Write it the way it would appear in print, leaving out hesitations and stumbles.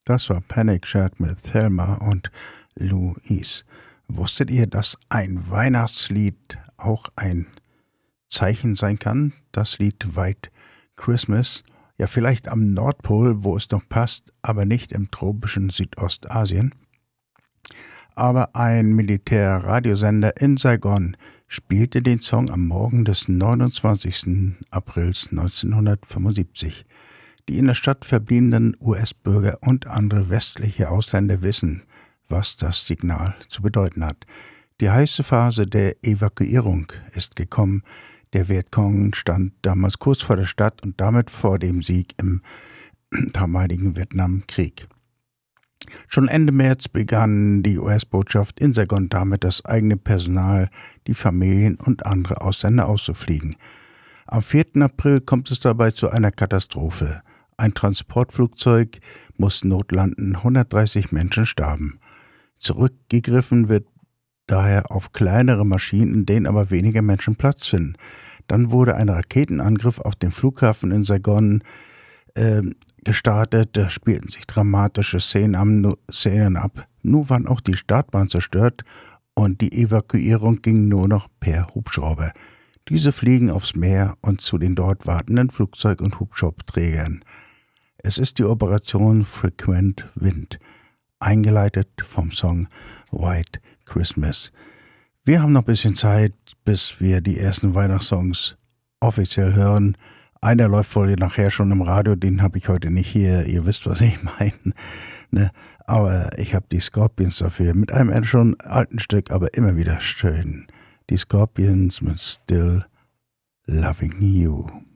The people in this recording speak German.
Das war Panic Shack mit Thelma und Louise. Wusstet ihr, dass ein Weihnachtslied auch ein Zeichen sein kann? Das Lied White Christmas. Ja, vielleicht am Nordpol, wo es noch passt, aber nicht im tropischen Südostasien. Aber ein Militärradiosender in Saigon spielte den Song am Morgen des 29. Aprils 1975. Die in der Stadt verbliebenen US-Bürger und andere westliche Ausländer wissen, was das Signal zu bedeuten hat. Die heiße Phase der Evakuierung ist gekommen. Der Vietcong stand damals kurz vor der Stadt und damit vor dem Sieg im damaligen Vietnamkrieg. Schon Ende März begann die US-Botschaft in Saigon damit, das eigene Personal, die Familien und andere Ausländer auszufliegen. Am 4. April kommt es dabei zu einer Katastrophe. Ein Transportflugzeug muss notlanden, 130 Menschen starben. Zurückgegriffen wird daher auf kleinere Maschinen, in denen aber weniger Menschen Platz finden. Dann wurde ein Raketenangriff auf den Flughafen in Saigon gestartet. Da spielten sich dramatische Szenen ab. Nun waren auch die Startbahn zerstört und die Evakuierung ging nur noch per Hubschrauber. Diese fliegen aufs Meer und zu den dort wartenden Flugzeug- und Hubschraubträgern. Es ist die Operation Frequent Wind, eingeleitet vom Song White Christmas. Wir haben noch ein bisschen Zeit, bis wir die ersten Weihnachtssongs offiziell hören. Einer läuft wohl nachher schon im Radio, den habe ich heute nicht hier. Ihr wisst, was ich meine. Ne? Aber ich habe die Scorpions dafür. Mit einem schon alten Stück, aber immer wieder schön. Die Scorpions mit Still Loving You.